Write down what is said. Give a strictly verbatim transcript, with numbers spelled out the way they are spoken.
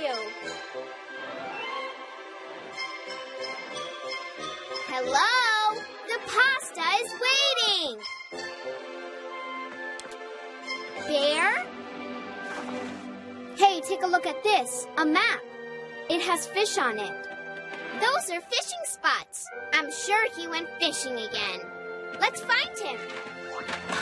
you. Hello? The pasta is waiting. Bear? Hey, take a look at this. A map. It has fish on it. Those are fishing spots. I'm sure he went fishing again. Let's find him.